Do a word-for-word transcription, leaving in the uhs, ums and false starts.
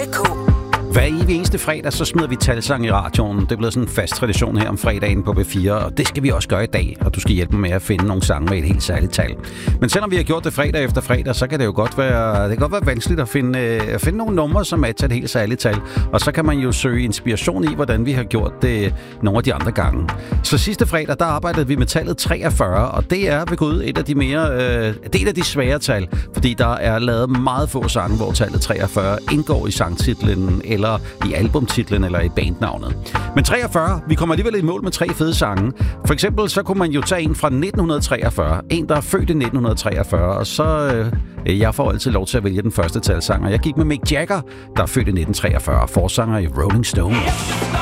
med K. Hver evig eneste fredag, så smider vi talsang i radioen. Det er blevet sådan en fast tradition her om fredagen på B fire, og det skal vi også gøre i dag. Og du skal hjælpe mig med at finde nogle sange med et helt særligt tal. Men selvom vi har gjort det fredag efter fredag, så kan det jo godt være, det kan godt være vanskeligt at finde, at finde nogle numre, som matcher et helt særligt tal. Og så kan man jo søge inspiration i, hvordan vi har gjort det nogle af de andre gange. Så sidste fredag, der arbejdede vi med tallet treogfyrre, og det er ved Gud et af de mere, øh, det er et af de svære tal, fordi der er lavet meget få sange, hvor tallet treogfyrre indgår i sangtitlen, eller i albumtitlen eller i bandnavnet. Men treogfyrre, vi kommer alligevel i mål med tre fede sange. For eksempel så kunne man jo tage en fra nitten treogfyrre, en der er født i nitten treogfyrre, og så øh, jeg får altid lov til at vælge den første talsang, og jeg gik med Mick Jagger, der er født i nitten treogfyrre, forsanger i Rolling Stones.